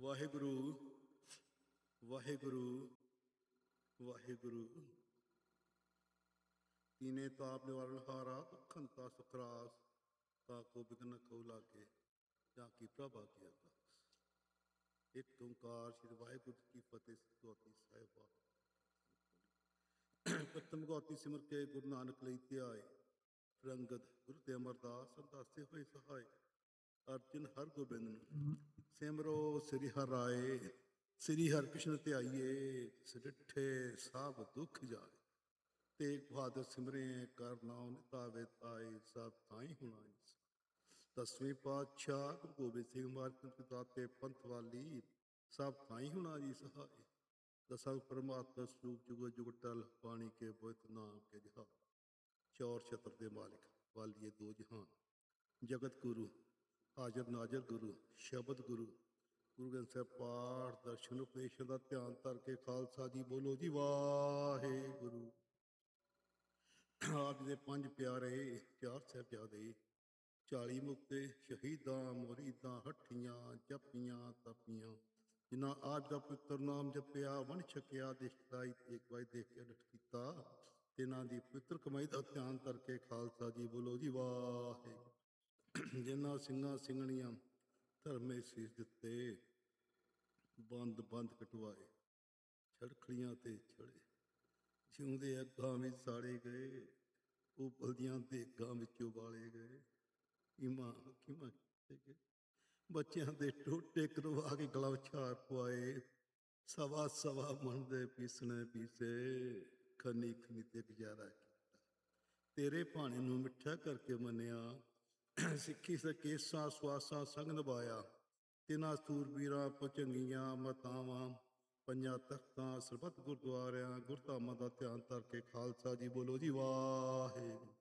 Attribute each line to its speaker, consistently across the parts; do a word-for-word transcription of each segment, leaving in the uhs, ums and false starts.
Speaker 1: ਵਾਹਿਗੁਰੂ ਵਾਹਿਗੁਰੂ ਵਾਹਿਗੁਰੂ। ਤੀਨੇ ਤਾਪ ਨਿਵਾਰਨ ਹਾਰਾ ਦੁਖੰਤਾ ਸੁਖਰਾਸ ਤਾ ਕੋ ਬਿਗਨ ਖੋ ਲਾਗੇ ਜਾਂ ਕੀ ਪ੍ਰਭਾ ਕੀ ਅਰਦਾਸ। ਇੱਕ ਓਂਕਾਰ ਸ਼੍ਰੀ ਵਾਹਿਗੁਰੂ ਜੀ ਕੀ ਫਤਿਹ। ਗੌਤੀ ਸਾਹਿਬਾ ਪ੍ਰਥਮ ਗੌਤੀ ਸਿਮਰ ਕੇ ਗੁਰੂ ਨਾਨਕ ਲਈ ਧਿਆਏ, ਰੰਗਦ ਗੁਰੂ ਤੇ ਅਮਰਦਾਸ ਅਰਦਾਸੇ ਹੋਏ ਸਹਾਏ। ਅਰਜਨ ਹਰ ਗੋਬਿੰਦ ਨੂੰ ਸਿਮਰੋ ਸ੍ਰੀ ਹਰਿ ਰਾਏ, ਸ੍ਰੀ ਹਰਿ ਕ੍ਰਿਸ਼ਨ ਧਿਆਈਏ ਸਡਿਠੇ ਸਭ ਦੁੱਖ ਜਾਏ। ਤੇਗ ਬਹਾਦਰ ਸਿਮਰੇ ਕਰ ਨਾਉ ਨਿਤਾਵੇ ਤਾਏ, ਸਭ ਥਾਈ ਹੁਣਾਈ। ਦਸਵੇਂ ਪਾਤਸ਼ਾਹ ਗੁਰੂ ਗੋਬਿੰਦ ਸਿੰਘ ਮਹਾਰਾਜ ਪਿਤਾ ਤੇ ਪੰਥ ਵਾਲੀ, ਸਭ ਥਾਈ ਹੁਣਾ ਜੀ ਸਹਾਏ। ਦਸਾਂ ਪਰਮਾਤਮਾ ਸਰੂਪ ਜੁਗ ਜੁਗ ਟਲ, ਪਾਣੀ ਕੇ ਬੋਇਤ ਨਾਮ ਕੇ ਜਹਾ। ਚੌਰ ਛਤਰ ਦੇ ਮਾਲਿਕ ਵਾਲੀਏ ਦੋ ਜਹਾਨ, ਜਗਤ ਗੁਰੂ ਹਾਜ਼ਰ ਨਾਜ਼ਰ ਗੁਰੂ ਸ਼ਬਦ ਗੁਰੂ। ਗੁਰੂ ਗ੍ਰੰਥ ਸਾਹਿਬ ਪਾਠ ਦਰਸ਼ਨ ਉਪਦੇਸ਼ਾਂ ਦਾ ਧਿਆਨ ਧਰ ਕੇ ਖਾਲਸਾ ਜੀ ਬੋਲੋ ਜੀ ਵਾਹਿਗੁਰੂ। ਆਪ ਦੇ ਪੰਜ ਪਿਆਰੇ, ਚਾਰ ਸਾਹਿਬਜ਼ਾਦੇ, ਚਾਲੀ ਮੁਕਤੇ ਸ਼ਹੀਦਾਂ ਮੁਰੀਦਾਂ ਹੱਠੀਆਂ ਜਪੀਆਂ ਤਪੀਆਂ, ਜਿਨ੍ਹਾਂ ਆਪ ਦਾ ਪਵਿੱਤਰ ਨਾਮ ਜਪਿਆ ਵੰਡ ਛਕਿਆ ਦੇਸ਼ਦਾਈ ਇੱਕ ਵਾਰ ਦੇਖ ਕੇ ਡਟ ਕੀਤਾ। ਇਹਨਾਂ ਦੀ ਪਵਿੱਤਰ ਕਮਾਈ ਦਾ ਧਿਆਨ ਧਰ ਕੇ ਖਾਲਸਾ ਜੀ ਬੋਲੋ ਜੀ ਵਾਹਿਗੁਰੂ। ਜਿਨ੍ਹਾਂ ਸਿੰਘਾਂ ਸਿੰਘਣੀਆਂ ਧਰਮੇ ਸੀਸ ਦਿੱਤੇ, ਬੰਦ ਬੰਦ ਕਟਵਾਏ, ਛੜਖੜੀਆਂ ਤੇ ਛੜੇ, ਜਿਉਂਦੇ ਅੱਗਾਂ ਵਿੱਚ ਸਾੜੇ ਗਏ, ਉਹ ਬਲਦੀਆਂ ਦੇਗਾਂ ਵਿੱਚ ਉਬਾਲੇ ਗਏ। ਇਮਾਂ ਕਿਮਾਂ ਕੀਤੇ ਗਏ, ਬੱਚਿਆਂ ਦੇ ਟੋਟੇ ਕਰਵਾ ਕੇ ਗਲਾਂ ਵਿਚਾਰ ਪਵਾਏ। ਸਵਾ ਸਵਾ ਮਣ ਦੇ ਪੀਸਣੇ ਪੀਸੇ, ਖਨੀ ਖਨੀ ਤੇ ਗੁਜ਼ਾਰਾ ਕੀਤਾ। ਤੇਰੇ ਭਾਣੇ ਨੂੰ ਮਿੱਠਾ ਕਰਕੇ ਮੰਨਿਆ, ਸਿੱਖੀ ਸਕੇਸਾਂ ਸਵਾਸਾਂ ਸੰਗ ਨਿਭਾਇਆ। ਤਿੰਨਾਂ ਸੂਰਬੀਰਾਂ ਭੁਜੰਗੀਆਂ ਮਾਤਾਵਾਂ, ਪੰਜਾਂ ਤਖਤਾਂ ਸਰਬੱਤ ਗੁਰਦੁਆਰਿਆਂ ਗੁਰਧਾਮਾਂ ਦਾ ਧਿਆਨ ਧਰ ਕੇ ਖਾਲਸਾ ਜੀ ਬੋਲੋ ਜੀ ਵਾਹਿਗੁਰੂ।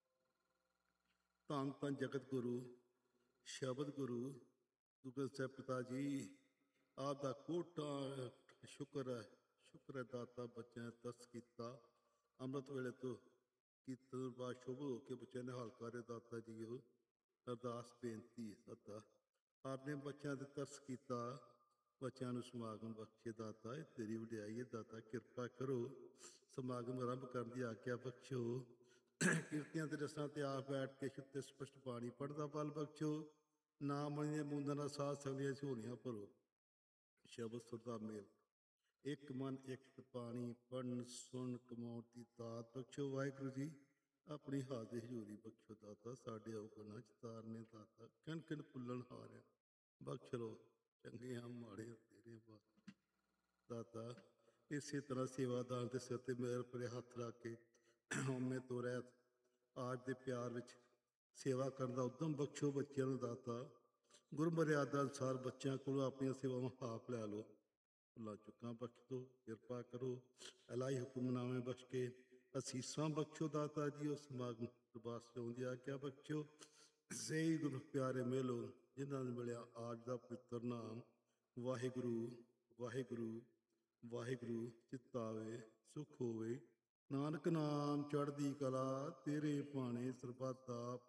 Speaker 1: ਧੰਨ ਧੰਨ ਜਗਤ ਗੁਰੂ ਸ਼ਬਦ ਗੁਰੂ ਗੁਰੂ ਗ੍ਰੰਥ ਸਾਹਿਬ ਪਿਤਾ ਜੀ, ਆਪ ਦਾ ਕੋਟਾ ਸ਼ੁਕਰ ਹੈ, ਸ਼ੁਕਰ ਹੈ ਦਾਤਾ ਬੱਚਿਆਂ ਨੇ ਤਰਸ ਕੀਤਾ। ਅੰਮ੍ਰਿਤ ਵੇਲੇ ਤੋਂ ਕੀਰਤਨ ਬਾਅਦ ਸ਼ੁਭ ਹੋ ਕੇ ਬੱਚਿਆਂ ਨੇ ਹਾਲ ਕਰੇ। ਦਾਤਾ ਜੀ ਉਹ ਅਰਦਾਸ ਬੇਨਤੀ ਹੈ ਦਾਤਾ, ਆਪ ਨੇ ਬੱਚਿਆਂ ਤੇ ਤਰਸ ਕੀਤਾ, ਬੱਚਿਆਂ ਨੂੰ ਸਮਾਗਮ ਬਖਸ਼ੇ। ਦਾਤਾ ਇਹ ਤੇਰੀ ਵਡਿਆਈ ਹੈ ਦਾਤਾ, ਕਿਰਪਾ ਕਰੋ ਸਮਾਗਮ ਆਰੰਭ ਕਰਨ ਦੀ ਆਗਿਆ ਬਖਸ਼ੋ। ਕਿਰਤੀਆਂ ਤੇ ਰਸਾਂ ਤੇ ਆਪ ਬੈਠ ਕੇ ਸ਼ੁੱਧ ਸਪਸ਼ਟ ਬਾਣੀ ਪੜ੍ਹਨ ਦਾ ਬਲ ਬਖਸ਼ੋ। ਨਾ ਮੰਨੀਆਂ ਬੂੰਦਾਂ ਨਾਲ ਸਾਧ ਸੰਗਲੀਆਂ ਝੋਲੀਆਂ ਭਰੋ, ਸ਼ਬਦ ਸੁਰ ਦਾ ਮੇਲ ਇੱਕ ਮਨ ਇੱਕ ਪਾਣੀ ਪੜ੍ਹਨ ਸੁਣ ਕਮਾਉਣ ਦੀ ਦਾਤ ਬਖਸ਼ੋ। ਵਾਹਿਗੁਰੂ ਜੀ ਆਪਣੀ ਹਾਜ਼ਰੀ ਹਜ਼ੂਰੀ ਬਖਸ਼ੋ ਦਾਤਾ, ਸਾਡੇ ਔਗਣਾਂ ਚ ਤਾਰਨੇ ਦਾਤਾ, ਕਿਣ ਕਿਣ ਭੁੱਲਣ ਹਾਰਿਆ ਬਖਸ਼ ਲੋ ਚੰਗੀਆਂ ਮਾੜੀਆਂ ਤੇਰੇ ਬਾਤ ਦਾਤਾ। ਇਸੇ ਤਰ੍ਹਾਂ ਸੇਵਾਦਾਰ ਦੇ ਸਿਰ ਤੇ ਮੇਰ ਭਰੇ ਹੱਥ ਰੱਖ ਕੇ ਹਉਮੈ ਤੋਂ ਰਹਿਤ ਆਪ ਦੇ ਪਿਆਰ ਵਿੱਚ ਸੇਵਾ ਕਰਨ ਦਾ ਉਦਮ ਬਖਸ਼ੋ ਬੱਚਿਆਂ ਨੂੰ ਦਾਤਾ। ਗੁਰ ਮਰਿਆਦਾ ਅਨੁਸਾਰ ਬੱਚਿਆਂ ਕੋਲੋਂ ਆਪਣੀਆਂ ਸੇਵਾਵਾਂ ਆਪ ਲੈ ਲਓ, ਭੁੱਲਾਂ ਚੁੱਕਾਂ ਬਖਸ਼ ਦਿਓ, ਕਿਰਪਾ ਕਰੋ। ਇਲਾਹੀ ਹੁਕਮਨਾਮੇ ਬਖਸ਼ ਕੇ ਅਸੀਸਾਂ ਬਖਸ਼ੋ ਦਾਤਾ ਜੀ। ਉਸ ਸਮਾਗਮ ਦਰਬਾਰ ਸਜਾਉਣ ਦੀ ਆਗਿਆ ਬਖਸ਼ੋ। ਸਹੀ ਗੁਰੂ ਪਿਆਰੇ ਮਿਲੋ ਜਿਨ੍ਹਾਂ ਨੂੰ ਮਿਲਿਆ ਆਜ ਦਾ ਪਵਿੱਤਰ ਨਾਮ ਵਾਹਿਗੁਰੂ ਵਾਹਿਗੁਰੂ ਵਾਹਿਗੁਰੂ। ਚਿਤਾਵੇ ਸੁਖ ਹੋਵੇ ਨਾਨਕ ਨਾਮ ਚੜ੍ਹਦੀ ਕਲਾ, ਤੇਰੇ ਭਾਣੇ ਸਰਬੱਤ ਦਾ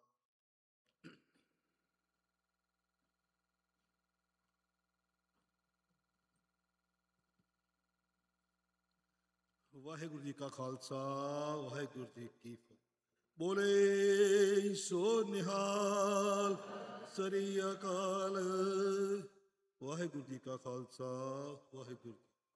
Speaker 1: ਵਾਹਿਗੁਰੂ ਜੀ ਕਾ ਖਾਲਸਾ ਵਾਹਿਗੁਰੂ ਜੀ ਕੀ ਫਤਿਹ। ਬੋਲੇ ਸੋ ਨਿਹਾਲ ਸ੍ਰੀ ਅਕਾਲ। ਵਾਹਿਗੁਰੂ ਜੀ ਕਾ ਖਾਲਸਾ ਵਾਹਿਗੁਰੂ।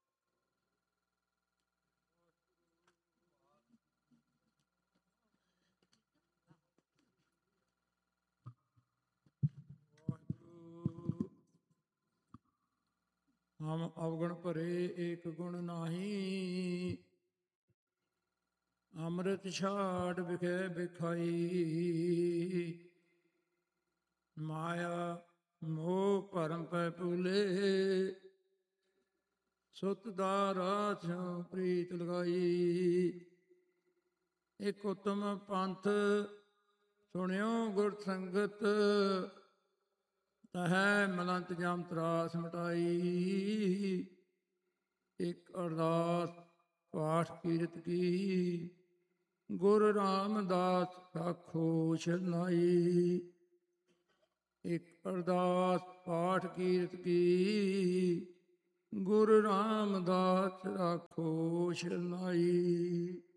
Speaker 2: ਹਮ ਅਵਗੁਣ ਭਰੇ ਏਕ ਗੁਣ ਨਾਹੀ, ਅੰਮ੍ਰਿਤ ਛਾੜ ਵਿਖੇ ਵਿਖਾਈ। ਮਾਇਆ ਮੋਹ ਭਰਮ ਪੈ ਭੂਲੇ, ਸੁਤ ਦਾ ਰਾਤ ਸਿਉ ਪ੍ਰੀਤ ਲਗਾਈ। ਇਕ ਉਤਮ ਪੰਥ ਸੁਣਿਓ ਗੁਰ ਸੰਗਤ, ਤਹੈ ਮਲੰਤ ਜਮ ਤਰਾਸ ਮਿਟਾਈ। ਇਕ ਅਰਦਾਸ ਪਾਠ ਕੀਰਤ ਕੀ, ਗੁਰ ਰਾਮਦਾਸ ਸਾਖੋ ਸ਼ਰਨਾਈ। ਇੱਕ ਅਰਦਾਸ ਪਾਠ ਕੀਰਤ ਕੀ। ਗੁਰੂ ਰਾਮਦਾਸ ਰਾਖੋ ਸ਼ਰਨਾਈ।